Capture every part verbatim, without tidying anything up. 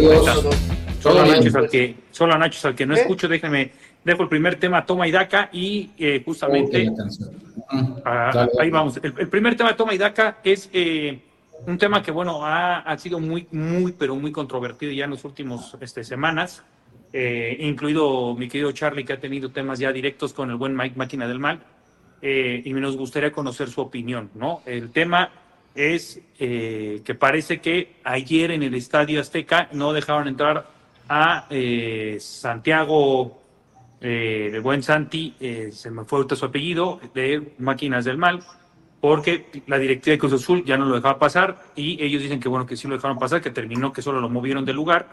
Adiós. Solo a Nachos al que, solo a Nachos al que no ¿Eh? escucho, déjenme, dejo el primer tema, Toma y Daca, y eh, justamente, uh, a, ahí vamos. El, el primer tema, Toma y Daca, es eh, un tema que, bueno, ha, ha sido muy, muy, pero muy controvertido ya en las últimas este, semanas, eh, incluido mi querido Charlie, que ha tenido temas ya directos con el buen Mike Máquina del Mal, eh, y nos gustaría conocer su opinión, ¿no? El tema es eh, que parece que ayer en el Estadio Azteca no dejaron entrar a eh, Santiago, eh, el buen Santi, eh, se me fue ahorita su apellido, de Máquinas del Mal, porque la directiva de Cruz Azul ya no lo dejaba pasar, y ellos dicen que bueno, que sí lo dejaron pasar, que terminó, que solo lo movieron del lugar,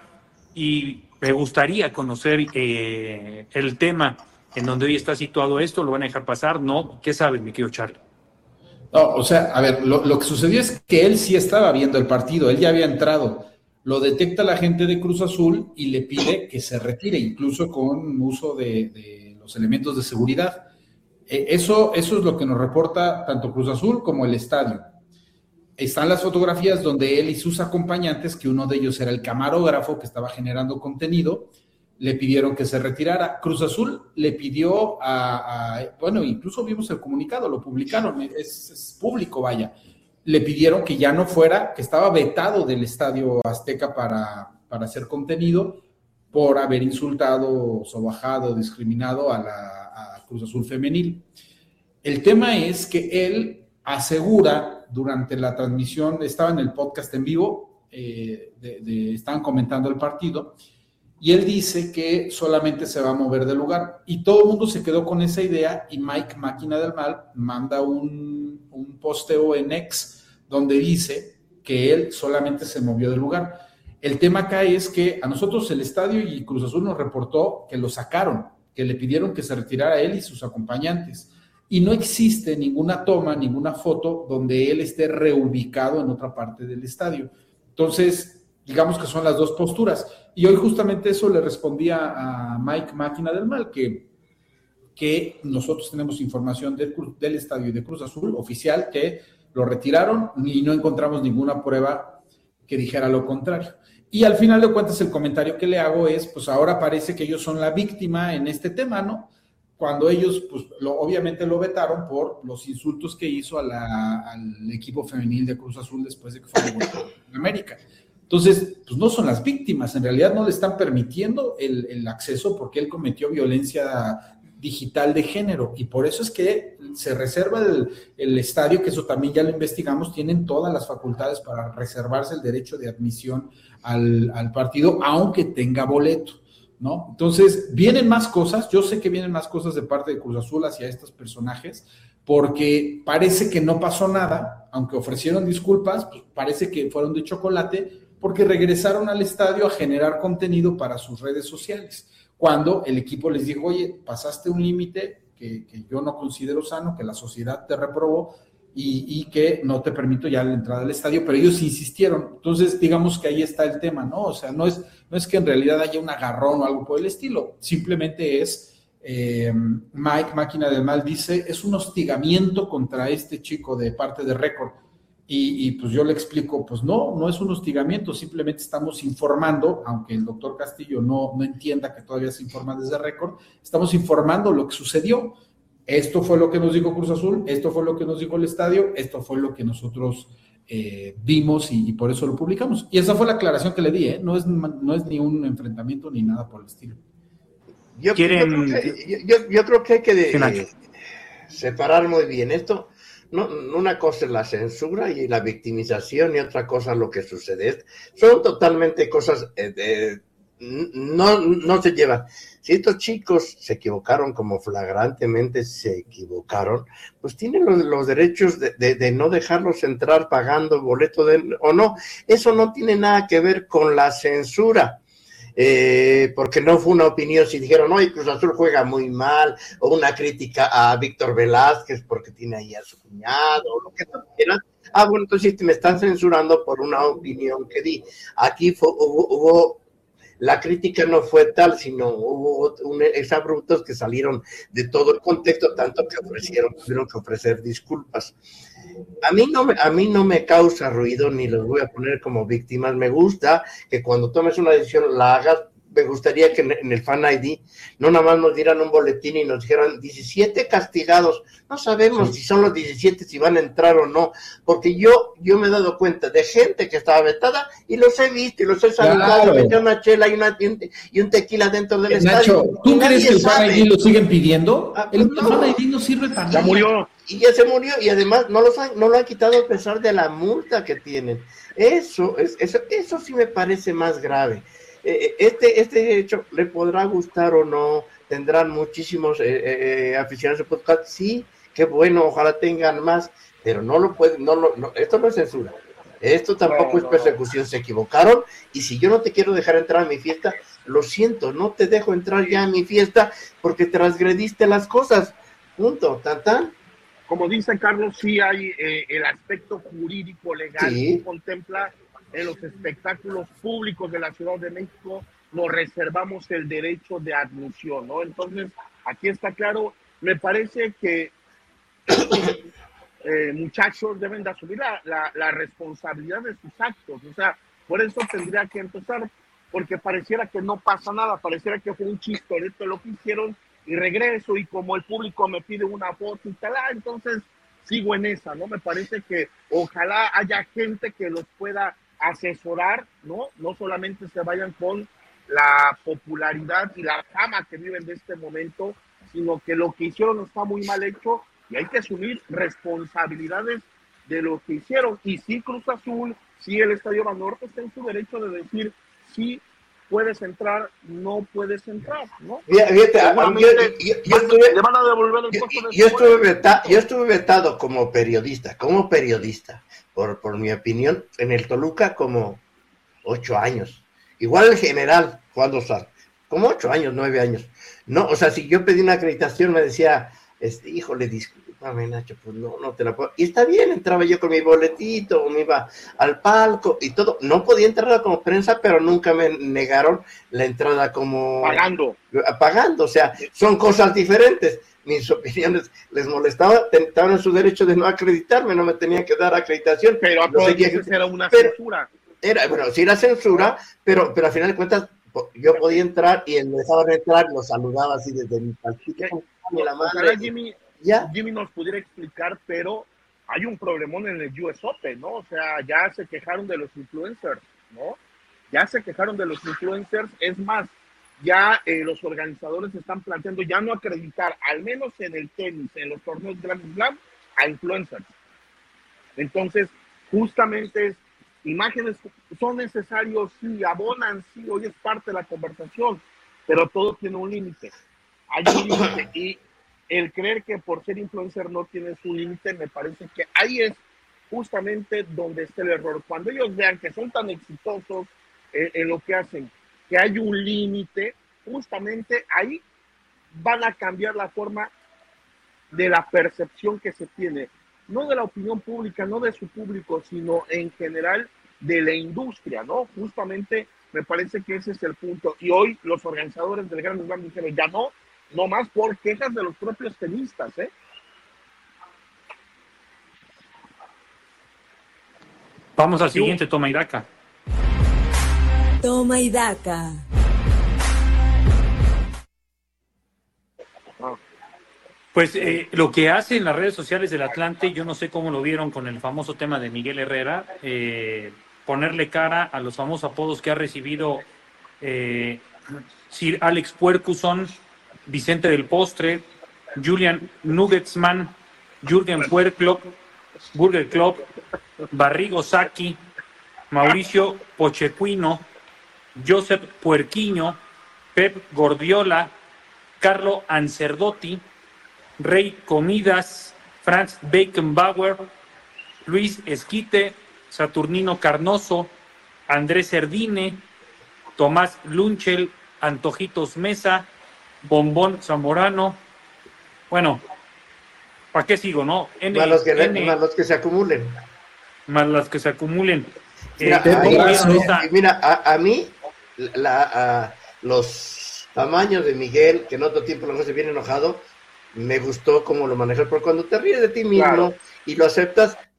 y me gustaría conocer eh, el tema en donde hoy está situado esto. ¿Lo van a dejar pasar? ¿No? ¿Qué saben, mi querido Charlie? No, o sea, a ver, lo, lo que sucedió es que él sí estaba viendo el partido, él ya había entrado. Lo detecta la gente de Cruz Azul y le pide que se retire, incluso con uso de, de los elementos de seguridad. Eh, eso, eso es lo que nos reporta tanto Cruz Azul como el estadio. Están las fotografías donde él y sus acompañantes, que uno de ellos era el camarógrafo que estaba generando contenido, le pidieron que se retirara. Cruz Azul le pidió a, a bueno, incluso vimos el comunicado, lo publicaron, es, es público, vaya. Le pidieron que ya no fuera, que estaba vetado del Estadio Azteca para, para hacer contenido por haber insultado, sobajado, discriminado a la a Cruz Azul femenil. El tema es que él asegura durante la transmisión, estaba en el podcast en vivo, eh, de, de, estaban comentando el partido, y él dice que solamente se va a mover del lugar, y todo el mundo se quedó con esa idea, y Mike Máquina del Mal manda un, un posteo en X donde dice que él solamente se movió del lugar. El tema acá es que a nosotros el estadio y Cruz Azul nos reportó que lo sacaron, que le pidieron que se retirara él y sus acompañantes, y no existe ninguna toma, ninguna foto donde él esté reubicado en otra parte del estadio. Entonces, digamos que son las dos posturas. Y hoy justamente eso le respondía a Mike Máquina del Mal, que, que nosotros tenemos información del, del estadio y de Cruz Azul oficial, que lo retiraron y no encontramos ninguna prueba que dijera lo contrario. Y al final de cuentas el comentario que le hago es, pues ahora parece que ellos son la víctima en este tema, ¿no? Cuando ellos, pues lo, obviamente lo vetaron por los insultos que hizo a la, al equipo femenil de Cruz Azul después de que fue en América. Entonces, pues no son las víctimas, en realidad no le están permitiendo el, el acceso porque él cometió violencia digital de género, y por eso es que se reserva el, el estadio, que eso también ya lo investigamos, tienen todas las facultades para reservarse el derecho de admisión al, al partido, aunque tenga boleto, ¿no? Entonces, vienen más cosas, yo sé que vienen más cosas de parte de Cruz Azul hacia estos personajes, porque parece que no pasó nada, aunque ofrecieron disculpas, pues parece que fueron de chocolate, porque regresaron al estadio a generar contenido para sus redes sociales, cuando el equipo les dijo, oye, pasaste un límite que, que yo no considero sano, que la sociedad te reprobó y, y que no te permito ya la entrada al estadio, pero ellos insistieron. Entonces, digamos que ahí está el tema, ¿no? O sea, no es, no es que en realidad haya un agarrón o algo por el estilo, simplemente es, eh, Mike Máquina del Mal dice, es un hostigamiento contra este chico de parte de Récord. Y, y pues yo le explico, pues no, no es un hostigamiento, simplemente estamos informando, aunque el doctor Castillo no, no entienda que todavía se informa desde Récord, estamos informando lo que sucedió. Esto fue lo que nos dijo Cruz Azul, esto fue lo que nos dijo el estadio, esto fue lo que nosotros eh, vimos y, y por eso lo publicamos. Y esa fue la aclaración que le di, ¿eh? No es, no es ni un enfrentamiento ni nada por el estilo. Yo, ¿Quieren... yo, creo, que, yo, yo creo que hay que de, eh, separar muy bien esto. No, una cosa es la censura y la victimización y otra cosa lo que sucede. Son totalmente cosas, eh, de, no, no se llevan. Si estos chicos se equivocaron como flagrantemente se equivocaron, pues tienen los, los derechos de, de, de no dejarlos entrar pagando el boleto de, o no. Eso no tiene nada que ver con la censura. Eh, porque no fue una opinión, si dijeron, oye, Cruz Azul juega muy mal, o una crítica a Víctor Velázquez porque tiene ahí a su cuñado, o lo que tú quieras, ah, bueno, entonces me están censurando por una opinión que di. Aquí fue, hubo, hubo, la crítica no fue tal, sino hubo un, exabruptos que salieron de todo el contexto, tanto que ofrecieron, tuvieron que ofrecer disculpas. a mí no me, a mí no me causa ruido ni los voy a poner como víctimas. Me gusta que cuando tomes una decisión la hagas. Me gustaría que en el Fan I D no nada más nos dieran un boletín y nos dijeran diecisiete castigados. No sabemos sí. si son los diecisiete, si van a entrar o no, porque yo yo me he dado cuenta de gente que estaba vetada y los he visto y los he saludado, claro. Metí una chela y, una, y, un, y un tequila dentro del Nacho, estadio. ¿tú crees que el Fan I D lo siguen pidiendo? Ah, pues el no. Fan I D no sirve para nada. Ya murió. Y ya se murió y además no, los han, no lo han quitado a pesar de la multa que tienen. Eso, es, eso, eso sí me parece más grave. Este, este hecho le podrá gustar o no, tendrán muchísimos eh, eh, aficionados de podcast, sí, qué bueno, ojalá tengan más, pero no lo pueden, no lo, no, esto no es censura, esto tampoco no, es persecución, no. Se equivocaron, y si yo no te quiero dejar entrar a mi fiesta, lo siento, no te dejo entrar ya a mi fiesta porque transgrediste las cosas, punto, tan tan. Como dice Carlos, sí hay eh, el aspecto jurídico legal sí. que contempla en los espectáculos públicos de la Ciudad de México nos reservamos el derecho de admisión, ¿no? Entonces, aquí está claro, me parece que eh, muchachos deben de asumir la, la, la responsabilidad de sus actos, o sea, por eso tendría que empezar, porque pareciera que no pasa nada, pareciera que fue un chistorete lo que hicieron y regreso y como el público me pide una foto y tal, ah, entonces sigo en esa, ¿no? Me parece que ojalá haya gente que los pueda asesorar, ¿no? No solamente se vayan con la popularidad y la fama que viven de este momento, sino que lo que hicieron está muy mal hecho y hay que asumir responsabilidades de lo que hicieron. Y sí, Cruz Azul, sí, el Estadio Banorte está en su derecho de decir sí puedes entrar, no puedes entrar, ¿no? Fíjate, yo, yo, yo estuve, le van a devolver el puesto de yo, estuve veta, yo estuve vetado como periodista, como periodista, por, por mi opinión, en el Toluca como ocho años. Igual el general, Juan Dosal, como ocho años, nueve años. No, o sea, si yo pedí una acreditación me decía, este, híjole, discúlpame, Nacho, pues no, no te la puedo. Y está bien, entraba yo con mi boletito, me iba al palco y todo. No podía entrar como prensa, pero nunca me negaron la entrada como... Pagando. Pagando, o sea, son cosas diferentes. Mis opiniones les molestaba, estaban en su derecho de no acreditarme, no me tenían que dar acreditación. Pero a todos que... era una pero, censura. Era, bueno, sí era censura, pero, pero al final de cuentas yo podía entrar y me dejaban entrar, los saludaba así desde mi palquito. La madre, Jimmy, ¿ya? Jimmy nos pudiera explicar, pero hay un problemón en el U S Open, ¿no? O sea, ya se quejaron de los influencers, ¿no? Ya se quejaron de los influencers, es más, ya eh, los organizadores están planteando ya no acreditar, al menos en el tenis, en los torneos Grand Slam, a influencers. Entonces, justamente es, imágenes son necesarios, sí, abonan, sí, hoy es parte de la conversación, pero todo tiene un límite. Hay un límite y el creer que por ser influencer no tienes un límite, me parece que ahí es justamente donde está el error. Cuando ellos vean que son tan exitosos en, en lo que hacen, que hay un límite, justamente ahí van a cambiar la forma de la percepción que se tiene, no de la opinión pública, no de su público, sino en general de la industria, ¿no? Justamente me parece que ese es el punto. Y hoy los organizadores del Gran Slam dijeron, ya no, no más por quejas de los propios tenistas, ¿eh? Vamos al siguiente, toma y daca. Toma y daca. Pues eh, lo que hace en las redes sociales del Atlante, yo no sé cómo lo vieron con el famoso tema de Miguel Herrera, eh, ponerle cara a los famosos apodos que ha recibido eh, Sir Alex Ferguson, Vicente del Postre, Julian Nuggetman, Jürgen Puerklopp, Burger Club, Barrigo Saki, Mauricio Pochequino, Josep Puerquiño, Pep Gordiola, Carlo Ancerdotti, Rey Comidas, Franz Beckenbauer, Luis Esquite, Saturnino Carnoso, Andrés Erdine, Tomás Lunchel, Antojitos Mesa, Bombón Zamorano. Bueno, ¿para qué sigo, no? N, más, los que, N, más los que se acumulen. Más las que se acumulen. Mira, eh, ahí, esta... mira a, a mí la, a, los tamaños de Miguel, que en otro tiempo luego se viene enojado, me gustó cómo lo manejas, porque cuando te ríes de ti mismo claro. y lo aceptas,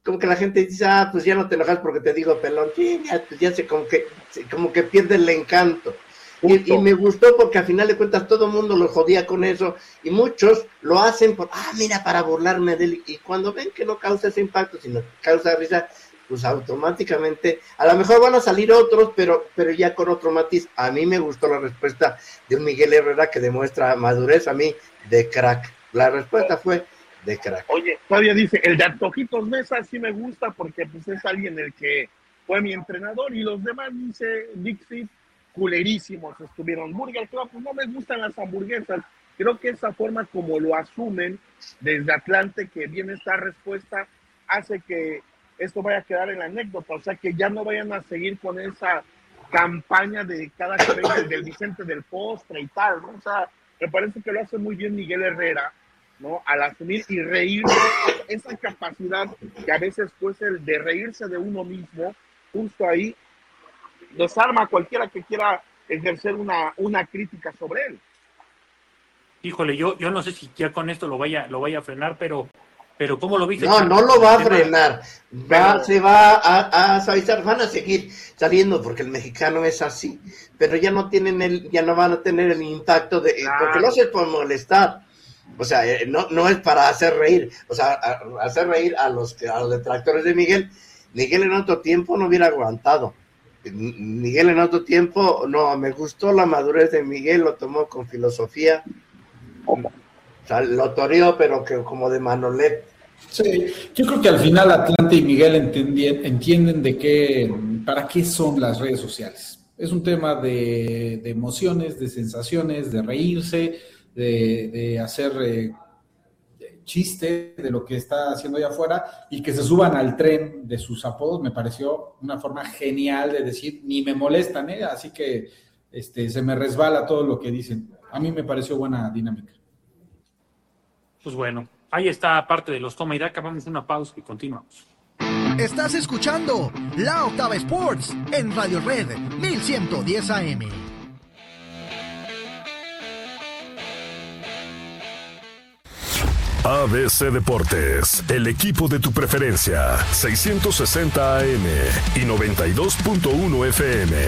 como que la gente dice, ah, pues ya no te enojas porque te digo pelón, sí, ya, pues ya se como que, como que pierde el encanto. Y, y me gustó porque al final de cuentas todo el mundo lo jodía con eso y muchos lo hacen por, ah, mira, para burlarme de él. Y cuando ven que no causa ese impacto, sino causa risa, pues automáticamente, a lo mejor van a salir otros, pero, pero ya con otro matiz. A mí me gustó la respuesta de un Miguel Herrera que demuestra madurez, a mí, de crack. La respuesta fue de crack. Oye, todavía dice, el de Antojitos Mesa sí me gusta porque pues es alguien el que fue mi entrenador y los demás, dice Dixie, culerísimos estuvieron. Burger Club, pues no me gustan las hamburguesas. Creo que esa forma como lo asumen desde Atlante, que viene esta respuesta, hace que esto vaya a quedar en la anécdota, o sea que ya no vayan a seguir con esa campaña de cada que venga el del Vicente del Postre y tal, ¿no? O sea, me parece que lo hace muy bien Miguel Herrera, ¿no? Al asumir y reírse, esa capacidad que a veces pues el de reírse de uno mismo, justo ahí, desarma a cualquiera que quiera ejercer una, una crítica sobre él. Híjole, yo, yo no sé si ya con esto lo vaya, lo vaya a frenar, pero, pero ¿cómo lo viste? No, no lo va a frenar. Va, pero... Se va a, a suavizar, van a seguir saliendo porque el mexicano es así, pero ya no tienen el, ya no van a tener el impacto de, claro. Porque lo hace por molestar. O sea, no, no es para hacer reír, o sea, a, a hacer reír a los, a los detractores de Miguel. Miguel en otro tiempo no hubiera aguantado. Miguel en otro tiempo, no, me gustó la madurez de Miguel, lo tomó con filosofía, o sea, lo toreó, pero que como de Manolet. Sí, yo creo que al final Atlante y Miguel entendien, entienden de qué, para qué son las redes sociales. Es un tema de, de emociones, de sensaciones, de reírse, de, de hacer eh, chiste de lo que está haciendo allá afuera y que se suban al tren de sus apodos. Me pareció una forma genial de decir, ni me molestan, ¿eh? Así que este, se me resbala todo lo que dicen. A mí me pareció buena dinámica. Pues bueno, ahí está parte de los Toma y Daca. Vamos a una pausa y continuamos. Estás escuchando La Octava Sports en Radio Red mil ciento diez A M. A B C Deportes, el equipo de tu preferencia, seiscientos sesenta A M y noventa y dos punto uno F M.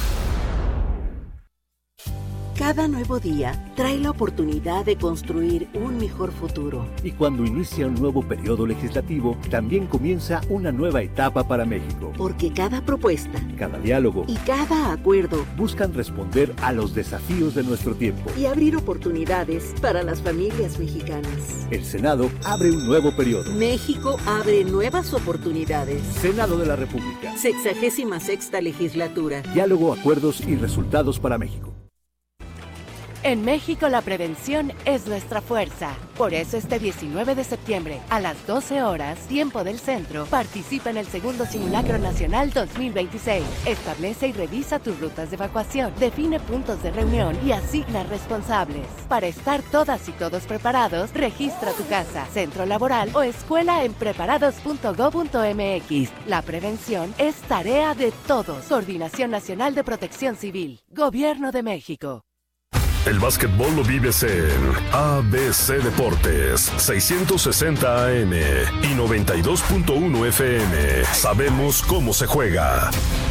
Cada nuevo día trae la oportunidad de construir un mejor futuro. Y cuando inicia un nuevo periodo legislativo, también comienza una nueva etapa para México. Porque cada propuesta, cada diálogo y cada acuerdo buscan responder a los desafíos de nuestro tiempo y abrir oportunidades para las familias mexicanas. El Senado abre un nuevo periodo. México abre nuevas oportunidades. Senado de la República. Sexagésima sexta legislatura. Diálogo, acuerdos y resultados para México. En México la prevención es nuestra fuerza. Por eso este diecinueve de septiembre, a las doce horas, tiempo del centro, participa en el segundo Simulacro Nacional dos mil veintiséis. Establece y revisa tus rutas de evacuación, define puntos de reunión y asigna responsables. Para estar todas y todos preparados, registra tu casa, centro laboral o escuela en preparados punto gob punto eme equis. La prevención es tarea de todos. Coordinación Nacional de Protección Civil. Gobierno de México. El básquetbol lo vives en A B C Deportes, seiscientos sesenta A M y noventa y dos punto uno F M. Sabemos cómo se juega.